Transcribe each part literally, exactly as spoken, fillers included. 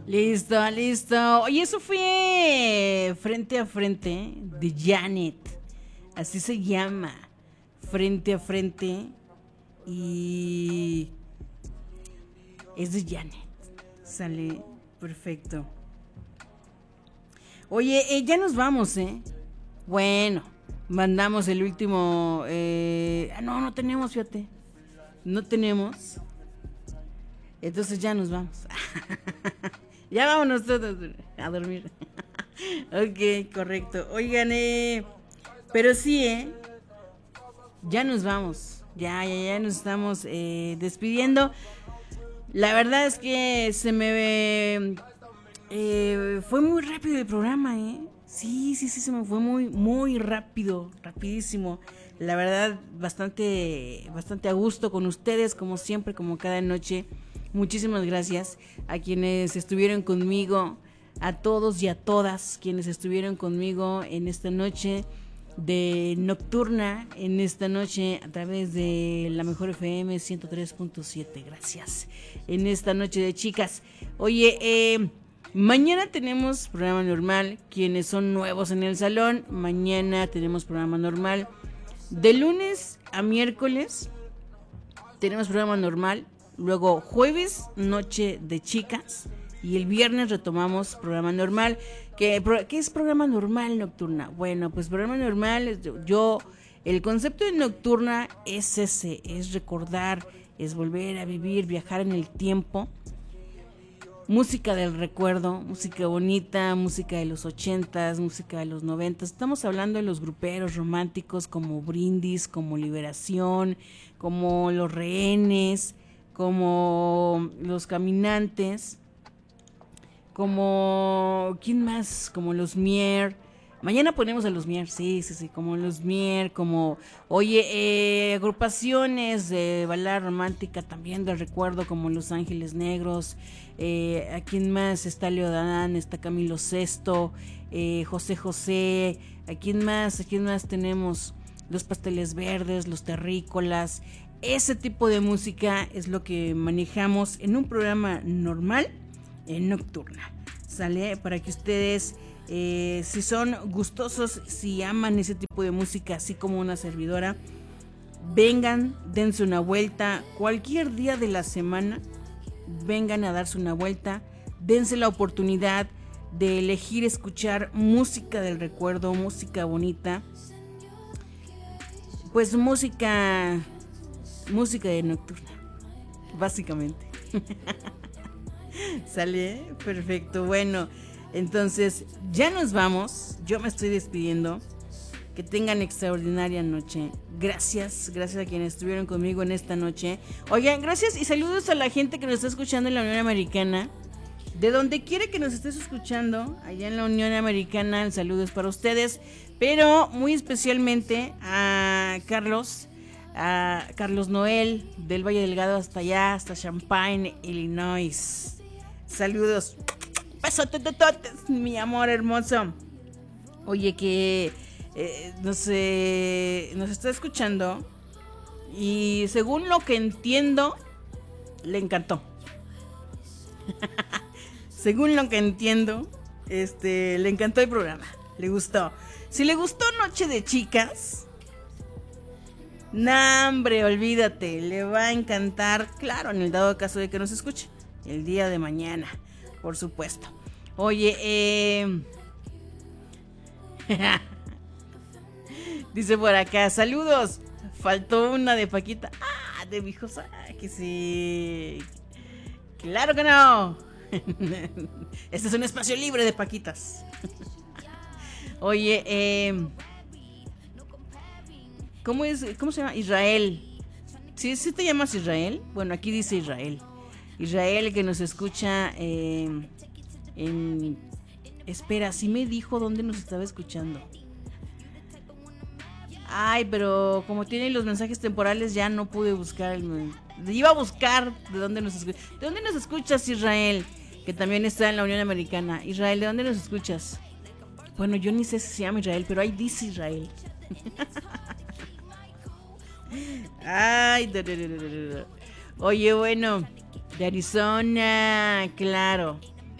Listo, listo. Oye, eso fue Frente a Frente de Janet. Así se llama. Frente a Frente. Y es de Janet. Sale perfecto. Oye, eh, ya nos vamos, ¿eh? Bueno, mandamos el último... Eh... Ah, no, no tenemos, fíjate. No tenemos. Entonces ya nos vamos. Ya vámonos todos a dormir. Ok, correcto. Oigan, eh, pero sí, ¿eh? Ya nos vamos. Ya, ya, ya nos estamos eh, despidiendo. La verdad es que se me... Eh, fue muy rápido el programa, ¿eh? Sí, sí, sí, se me fue muy, muy rápido, rapidísimo. La verdad, bastante, bastante a gusto con ustedes, como siempre, como cada noche. Muchísimas gracias a quienes estuvieron conmigo, a todos y a todas quienes estuvieron conmigo en esta noche de nocturna, en esta noche a través de la Mejor F M ciento tres punto siete. Gracias. En esta noche de chicas. Oye, eh, mañana tenemos programa normal. Quienes son nuevos en el salón, mañana tenemos programa normal. De lunes a miércoles tenemos programa normal. Luego jueves, noche de chicas. Y el viernes retomamos programa normal. ¿Qué, ¿Qué es programa normal nocturna? Bueno, pues programa normal, yo, el concepto de nocturna es ese, es recordar, es volver a vivir, viajar en el tiempo. Música del recuerdo, música bonita, música de los ochentas, música de los noventas. Estamos hablando de los gruperos románticos como Brindis, como Liberación, como Los Rehenes, como Los Caminantes, como... ¿quién más? Como Los Mier. Mañana ponemos a Los Mier, sí, sí, sí, como Los Mier, como... Oye, eh, agrupaciones de balada romántica también del recuerdo, como Los Ángeles Negros. Eh, ¿A quién más? Está Leo Dan, está Camilo Sesto, eh, José José. ¿A quién más? ¿A quién más tenemos? Los Pasteles Verdes, Los Terrícolas. Ese tipo de música es lo que manejamos en un programa normal, en nocturna. ¿Sale? Para que ustedes, eh, si son gustosos, si aman ese tipo de música, así como una servidora, vengan, dense una vuelta. Cualquier día de la semana, vengan a darse una vuelta. Dense la oportunidad de elegir escuchar música del recuerdo, música bonita. Pues música... música de nocturna, básicamente. ¿Sale? Perfecto. Bueno, entonces ya nos vamos. Yo me estoy despidiendo. Que tengan extraordinaria noche. Gracias, gracias a quienes estuvieron conmigo en esta noche. Oigan, gracias y saludos a la gente que nos está escuchando en la Unión Americana. De donde quiera que nos estés escuchando, allá en la Unión Americana, el saludo es para ustedes. Pero muy especialmente a Carlos, a Carlos Noel, del Valle Delgado hasta allá, hasta Champaign, Illinois. Saludos. Besotes, mi amor hermoso. Oye, que eh, no sé, nos está escuchando y según lo que entiendo, le encantó. Según lo que entiendo, este, le encantó el programa, le gustó. Si le gustó Noche de Chicas, nah, hombre, olvídate, le va a encantar, claro, en el dado caso de que nos escuche, el día de mañana, por supuesto. Oye, eh... dice por acá, saludos, faltó una de Paquita. Ah, de mi hijos, ah, que sí. Claro que no. Este es un espacio libre de Paquitas. Oye, eh... ¿Cómo es? ¿Cómo se llama? Israel. ¿Sí, sí te llamas Israel? Bueno, aquí dice Israel. Israel que nos escucha eh, en... Espera, sí me dijo dónde nos estaba escuchando. Ay, pero como tiene los mensajes temporales ya no pude buscar el... Iba a buscar de dónde nos escuchas. ¿De dónde nos escuchas, Israel? Que también está en la Unión Americana. Israel, ¿de dónde nos escuchas? Bueno, yo ni sé si se llama Israel, pero ahí dice Israel. Ay, da, da, da, da, da. Oye, bueno, de Arizona, claro.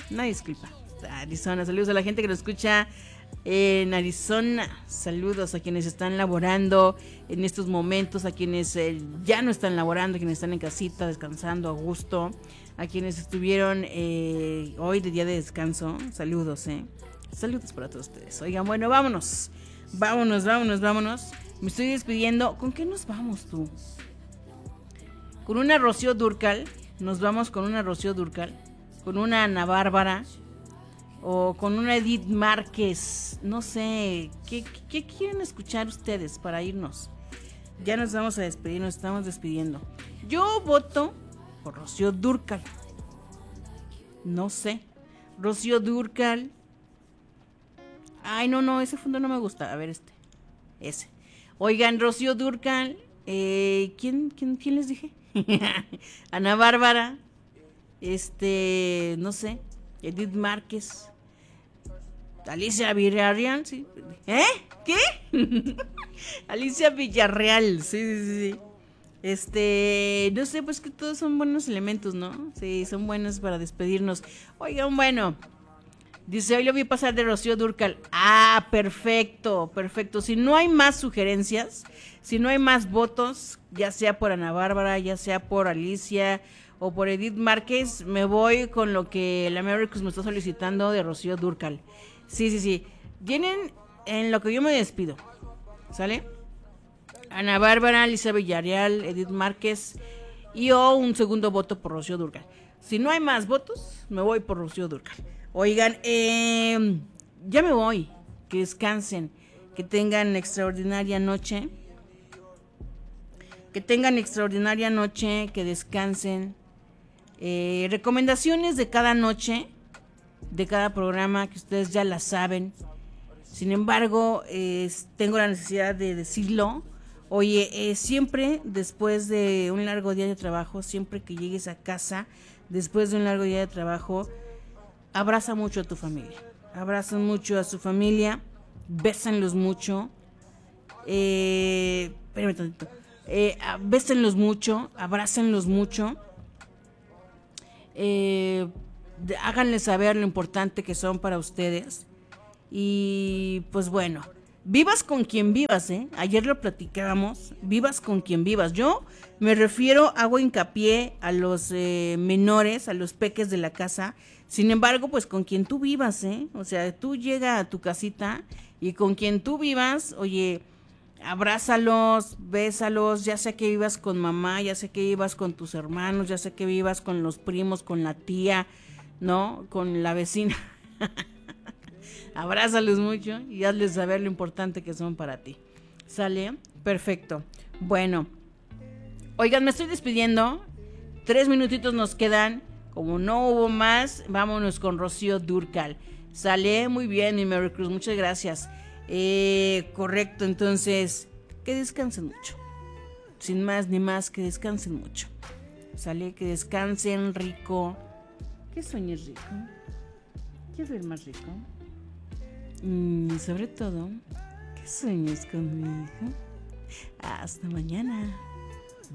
Una disculpa. Arizona, saludos a la gente que nos escucha en Arizona. Saludos a quienes están laborando en estos momentos, a quienes eh, ya no están laborando, a quienes están en casita descansando a gusto, a quienes estuvieron eh, hoy de día de descanso. Saludos, eh. Saludos para todos ustedes. Oigan, bueno, vámonos. Vámonos, vámonos, vámonos. Me estoy despidiendo. ¿Con qué nos vamos tú? Con una Rocío Dúrcal. Nos vamos con una Rocío Dúrcal. Con una Ana Bárbara. O con una Edith Márquez. No sé. ¿Qué, qué, qué quieren escuchar ustedes para irnos? Ya nos vamos a despedir. Nos estamos despidiendo. Yo voto por Rocío Dúrcal. No sé. Rocío Dúrcal. Ay, no, no. Ese fondo no me gusta. A ver este. Ese. Oigan, Rocío Dúrcal. Eh, ¿quién, quién, ¿Quién les dije? Ana Bárbara. Este. No sé. Edith Márquez. Alicia Villarreal, sí. ¿Eh? ¿Qué? Alicia Villarreal, sí, sí, sí. Este, no sé, pues que todos son buenos elementos, ¿no? Sí, son buenos para despedirnos. Oigan, bueno. Dice, hoy lo vi pasar de Rocío Dúrcal. Ah, perfecto, perfecto. Si no hay más sugerencias, si no hay más votos, ya sea por Ana Bárbara, ya sea por Alicia o por Edith Márquez, me voy con lo que la Americus me está solicitando de Rocío Dúrcal. Sí, sí, sí. Vienen en lo que yo me despido. ¿Sale? Ana Bárbara, Alicia Villarreal, Edith Márquez y o un segundo voto por Rocío Dúrcal. Si no hay más votos, me voy por Rocío Dúrcal. Oigan, eh, ya me voy. Que descansen. Que tengan extraordinaria noche. Que tengan extraordinaria noche. Que descansen. Eh, recomendaciones de cada noche. De cada programa que ustedes ya la saben. Sin embargo, eh, tengo la necesidad de decirlo. Oye, eh, siempre después de un largo día de trabajo, siempre que llegues a casa, después de un largo día de trabajo, abraza mucho a tu familia. Abraza mucho a su familia. Bésenlos mucho. Eh, espérame tantito. Eh, bésenlos mucho. Abrácenlos mucho. Eh, de, háganles saber lo importante que son para ustedes. Y pues bueno, vivas con quien vivas, ¿eh? Ayer lo platicábamos, vivas con quien vivas. Yo me refiero, hago hincapié a los eh, menores, a los peques de la casa. Sin embargo, pues con quien tú vivas, ¿eh? O sea, tú llega a tu casita y con quien tú vivas, oye, abrázalos, bésalos, ya sea que vivas con mamá, ya sea que vivas con tus hermanos, ya sea que vivas con los primos, con la tía, ¿no? Con la vecina. Abrázalos mucho y hazles saber lo importante que son para ti. ¿Sale? Perfecto. Bueno. Oigan, me estoy despidiendo. Tres minutitos nos quedan. Como no hubo más, vámonos con Rocío Dúrcal. Sale muy bien, mi Merry Cruz. Muchas gracias. Eh, correcto, entonces, que descansen mucho. Sin más ni más, que descansen mucho. Sale, que descansen rico. ¿Qué sueñes rico? ¿Quieres ver más rico? Y sobre todo, que sueñes conmigo. Hasta mañana.